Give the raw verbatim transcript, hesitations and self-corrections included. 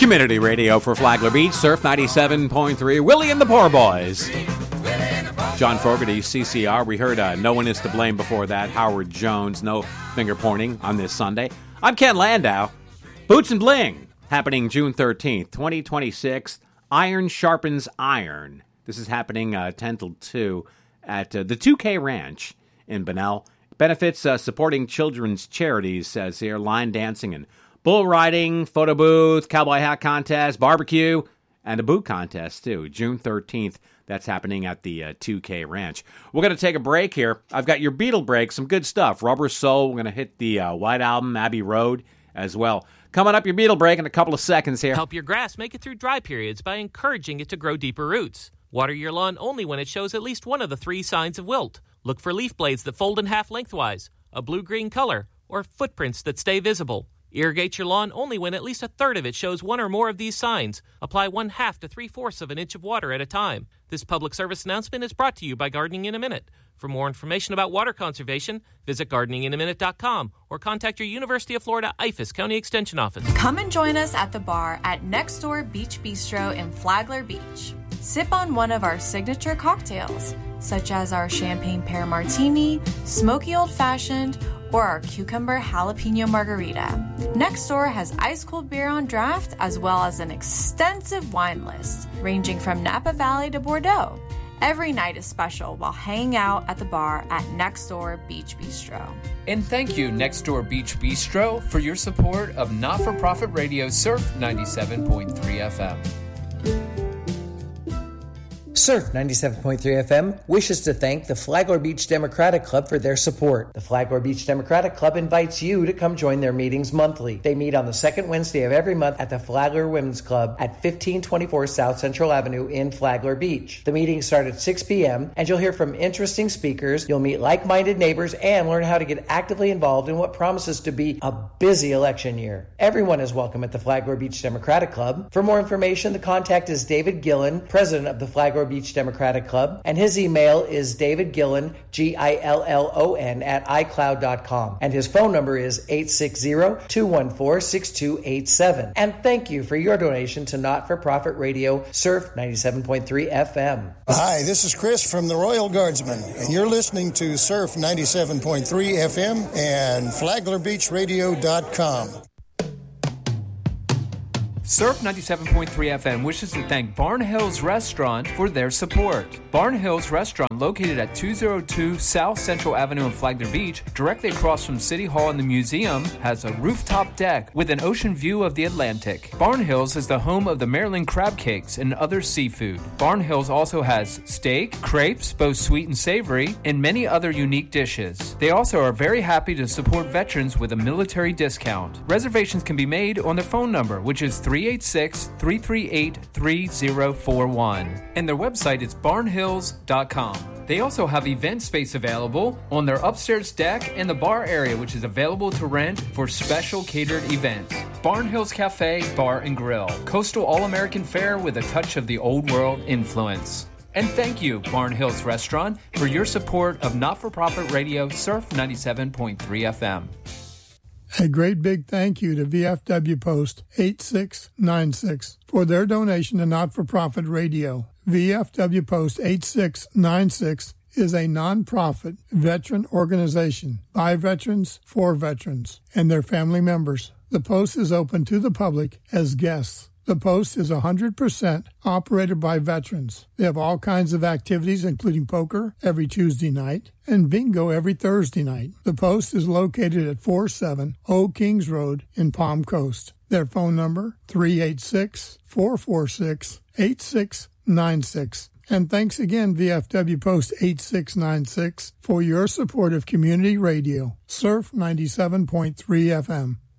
Community radio for Flagler Beach, Surf ninety-seven point three, Willie and the Poor Boys. John Fogerty, C C R. We heard uh, No One Is to Blame before that. Howard Jones, no finger pointing on this Sunday. I'm Ken Landau. Boots and Bling, happening June thirteenth, twenty twenty-six. Iron Sharpens Iron. This is happening uh, ten till two at uh, the two K Ranch in Bunnell. Benefits uh, supporting children's charities, says here. Line dancing and bull riding, photo booth, cowboy hat contest, barbecue, and a boot contest, too. June thirteenth, that's happening at the uh, two K Ranch. We're going to take a break here. I've got your Beatle break, some good stuff. Rubber Soul, we're going to hit the uh, White Album, Abbey Road, as well. Coming up, your Beatle break in a couple of seconds here. Help your grass make it through dry periods by encouraging it to grow deeper roots. Water your lawn only when it shows at least one of the three signs of wilt. Look for leaf blades that fold in half lengthwise, a blue-green color, or footprints that stay visible. Irrigate your lawn only when at least a third of it shows one or more of these signs. Apply one half to three-fourths of an inch of water at a time. This public service announcement is brought to you by Gardening in a Minute. For more information about water conservation, visit gardening in a minute dot com or contact your University of Florida I F A S County Extension Office. Come and join us at the bar at Next Door Beach Bistro in Flagler Beach. Sip on one of our signature cocktails, such as our champagne pear martini, smoky old-fashioned, or our cucumber jalapeno margarita. Next Door has ice-cold beer on draft, as well as an extensive wine list, ranging from Napa Valley to Bordeaux. Every night is special while hanging out at the bar at Next Door Beach Bistro. And thank you, Next Door Beach Bistro, for your support of not-for-profit radio Surf ninety-seven point three F M. Surf ninety-seven point three F M wishes to thank the Flagler Beach Democratic Club for their support. The Flagler Beach Democratic Club invites you to come join their meetings monthly. They meet on the second Wednesday of every month at the Flagler Women's Club at fifteen twenty-four South Central Avenue in Flagler Beach. The meetings start at six p.m. and you'll hear from interesting speakers. You'll meet like-minded neighbors and learn how to get actively involved in what promises to be a busy election year. Everyone is welcome at the Flagler Beach Democratic Club. For more information, the contact is David Gillen, president of the Flagler Beach Democratic Club, and his email is David Gillen, G I L L O N, at i cloud dot com, and his phone number is eight six zero, two one four, six two eight seven. And thank you for your donation to Not-for-Profit Radio Surf ninety-seven point three F M. Hi, this is Chris from the Royal Guardsmen, and you're listening to Surf ninety-seven point three F M and flagler beach radio dot com. Surf ninety-seven point three F M wishes to thank Barn Hills Restaurant for their support. Barn Hills Restaurant, located at two oh two South Central Avenue in Flagler Beach, directly across from City Hall and the museum, has a rooftop deck with an ocean view of the Atlantic. Barn Hills is the home of the Maryland crab cakes and other seafood. Barn Hills also has steak, crepes, both sweet and savory, and many other unique dishes. They also are very happy to support veterans with a military discount. Reservations can be made on their phone number, which is three eight six, three three eight, three zero four one. And their website is barn hills dot com. They also have event space available on their upstairs deck and the bar area, which is available to rent for special catered events. Barn Hills Cafe, Bar and Grill. Coastal All-American fare with a touch of the old world influence. And thank you, Barn Hills Restaurant, for your support of not-for-profit radio Surf ninety-seven point three F M. A great big thank you to V F W Post eight six nine six for their donation to Not-for-Profit Radio. V F W Post eight six nine six is a non-profit veteran organization by veterans for veterans and their family members. The Post is open to the public as guests. The Post is one hundred percent operated by veterans. They have all kinds of activities, including poker every Tuesday night and bingo every Thursday night. The Post is located at forty-seven Old Kings Road in Palm Coast. Their phone number, three eight six, four four six, eight six nine six. And thanks again, V F W Post eight six nine six, for your support of community radio, Surf ninety-seven point three F M.